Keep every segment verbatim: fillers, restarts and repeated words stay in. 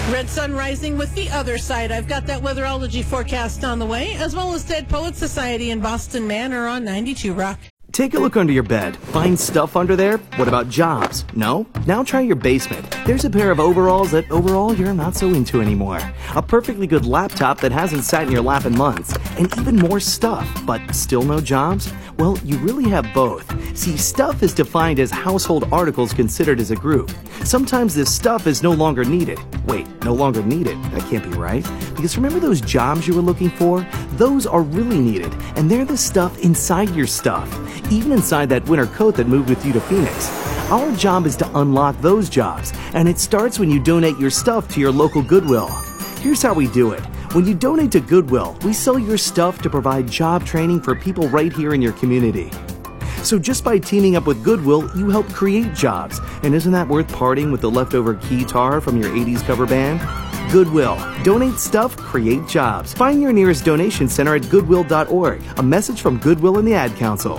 Red sun rising with the other side. I've got that weatherology forecast on the way, as well as Dead Poets Society in Boston Manor on ninety-two Rock. Take a look under your bed. Find stuff under there? What about jobs? No? Now try your basement. There's a pair of overalls that overall you're not so into anymore. A perfectly good laptop that hasn't sat in your lap in months. And even more stuff, but still no jobs? Well, you really have both. See, stuff is defined as household articles considered as a group. Sometimes this stuff is no longer needed. Wait, no longer needed? That can't be right. Because remember those jobs you were looking for? Those are really needed, and they're the stuff inside your stuff. Even inside that winter coat that moved with you to Phoenix. Our job is to unlock those jobs, and it starts when you donate your stuff to your local Goodwill. Here's how we do it. When you donate to Goodwill, we sell your stuff to provide job training for people right here in your community. So just by teaming up with Goodwill, you help create jobs. And isn't that worth parting with the leftover guitar from your eighties cover band? Goodwill. Donate stuff, create jobs. Find your nearest donation center at goodwill dot org. A message from Goodwill and the Ad Council.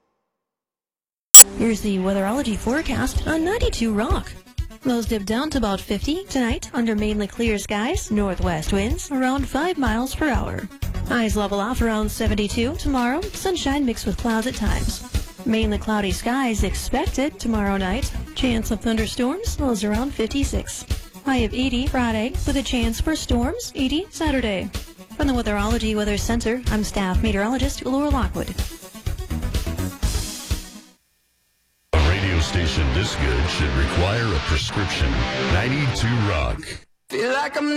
Here's the weatherology forecast on ninety-two Rock. Lows dip down to about fifty tonight under mainly clear skies, northwest winds around five miles per hour. Highs level off around seventy-two tomorrow, sunshine mixed with clouds at times. Mainly cloudy skies expected tomorrow night. Chance of thunderstorms, lows around fifty-six. High of eighty Friday with a chance for storms, eighty Saturday. From the Weatherology Weather Center, I'm staff meteorologist Laura Lockwood. Station this good should require a prescription. ninety-two Rock. Feel like I'm